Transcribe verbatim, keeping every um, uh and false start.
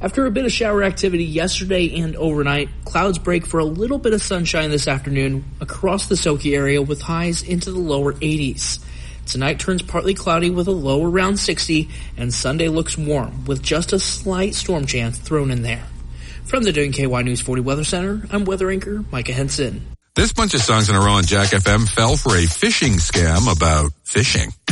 After a bit of shower activity yesterday and overnight, clouds break for a little bit of sunshine this afternoon across the Soki area with highs into the lower eighties. Tonight turns partly cloudy with a low around sixty, and Sunday looks warm with just a slight storm chance thrown in there. From the W K Y News forty Weather Center, I'm weather anchor Micah Henson. This bunch of songs in a row on Jack F M fell for a phishing scam about fishing.